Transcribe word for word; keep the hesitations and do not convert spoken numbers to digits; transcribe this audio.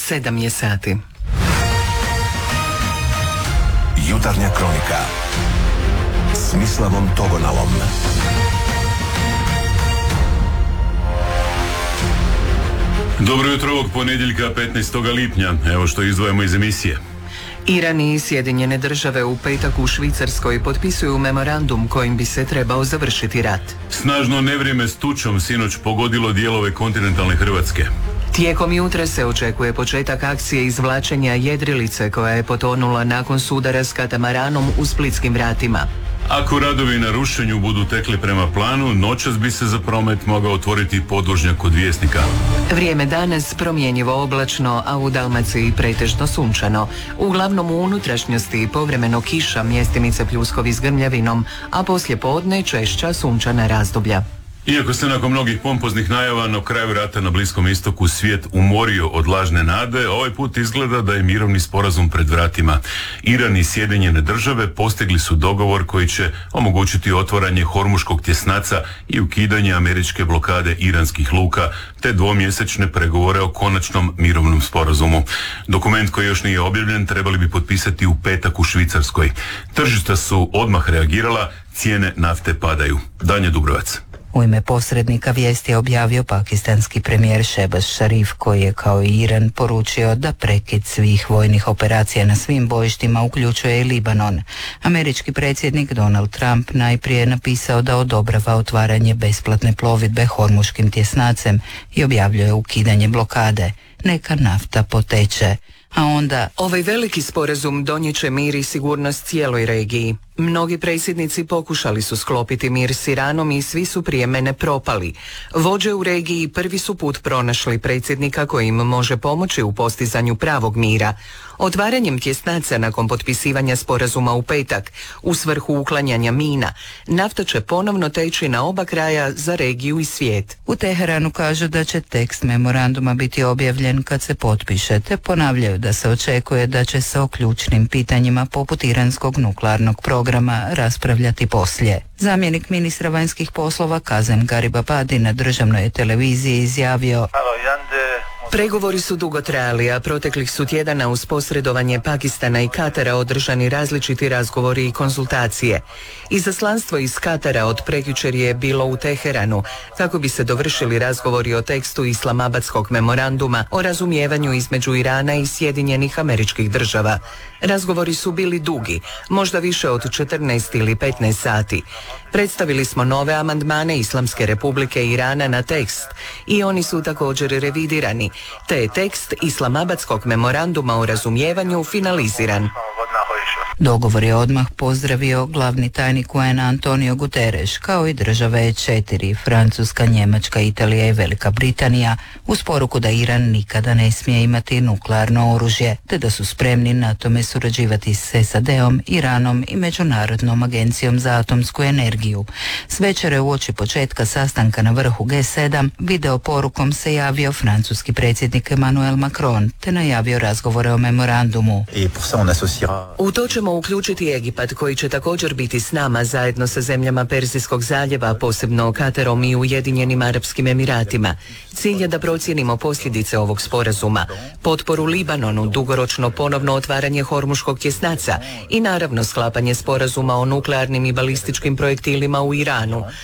sedam je sati. Jutarnja kronika s Mislavom Togonalom. Dobro jutro ovog ponedjeljka petnaestog lipnja. Evo što izdvojamo iz emisije. Iran i Sjedinjene države u petak u Švicarskoj potpisuju memorandum kojim bi se trebao završiti rat. Snažno nevrijeme s tučom sinoć pogodilo dijelove kontinentalne Hrvatske. Tijekom jutra se očekuje početak akcije izvlačenja jedrilice koja je potonula nakon sudara s katamaranom u Splitskim vratima. Ako radovi na rušenju budu tekli prema planu, noćas bi se za promet mogao otvoriti podvožnjak kod Vjesnika. Vrijeme danas promjenjivo oblačno, a u Dalmaciji pretežno sunčano. Uglavnom u unutrašnjosti povremeno kiša, mjestimice pljuskovi s grmljavinom, a poslije podne češća sunčana razdoblja. Iako se nakon mnogih pompoznih najava na kraju rata na Bliskom istoku svijet umorio od lažne nade, ovaj put izgleda da je mirovni sporazum pred vratima. Iran i Sjedinjene države postigli su dogovor koji će omogućiti otvaranje Hormuškog tjesnaca i ukidanje američke blokade iranskih luka, te dvomjesečne pregovore o konačnom mirovnom sporazumu. Dokument koji još nije objavljen trebali bi potpisati u petak u Švicarskoj. Tržišta su odmah reagirala, cijene nafte padaju. Danje Dubrovac. U ime posrednika vijesti je objavio pakistanski premijer Shehbaz Sharif, koji je kao i Iran poručio da prekid svih vojnih operacija na svim bojištima uključuje i Libanon. Američki predsjednik Donald Trump najprije je napisao da odobrava otvaranje besplatne plovidbe Hormuškim tjesnacem i objavljuje ukidanje blokade. Neka nafta poteče. A onda... Ovaj veliki sporazum donijet će mir i sigurnost cijeloj regiji. Mnogi predsjednici pokušali su sklopiti mir s Iranom i svi su prije mene propali. Vođe u regiji prvi su put pronašli predsjednika koji im može pomoći u postizanju pravog mira. Otvaranjem tjesnaca nakon potpisivanja sporazuma u petak u svrhu uklanjanja mina, nafta će ponovno teći na oba kraja za regiju i svijet. U Teheranu kažu da će tekst memoranduma biti objavljen kad se potpiše, te ponavljaju da se očekuje da će se o ključnim pitanjima poput iranskog nuklearnog programa raspravljati poslije. Zamjenik ministra vanjskih poslova Kazem Garibabadi na državnoj televiziji izjavio: Pregovori su dugo trajali, a proteklih su tjedana uz posredovanje Pakistana i Katara održani različiti razgovori i konzultacije. Izaslanstvo iz Katara od prekjučer je bilo u Teheranu kako bi se dovršili razgovori o tekstu Islamabadskog memoranduma o razumijevanju između Irana i Sjedinjenih Američkih Država. Razgovori su bili dugi, možda više od četrnaest ili petnaest sati. Predstavili smo nove amandmane Islamske Republike Irana na tekst i oni su također revidirani, te je tekst Islamabadskog memoranduma o razumijevanju finaliziran. Dogovor je odmah pozdravio glavni tajnik U N A Antonio Guterres, kao i države E četiri, Francuska, Njemačka, Italija i Velika Britanija, uz poruku da Iran nikada ne smije imati nuklearno oružje, te da su spremni na tome surađivati s S A D-om, Iranom i Međunarodnom agencijom za atomsku energiju. S večere uoči početka sastanka na vrhu G sedam video porukom se javio francuski predsjednik Emmanuel Macron, te najavio razgovore o memorandumu. U to ćemo uključiti Egipat, koji će također biti s nama zajedno sa zemljama Perzijskog zaljeva, posebno Katarom i Ujedinjenim Arapskim Emiratima. Cilj je da procijenimo posljedice ovog sporazuma, potporu Libanonu, dugoročno ponovno otvaranje Hormuškog tjesnaca i naravno sklapanje sporazuma o nuklearnim i balističkim projektilima u Iranu.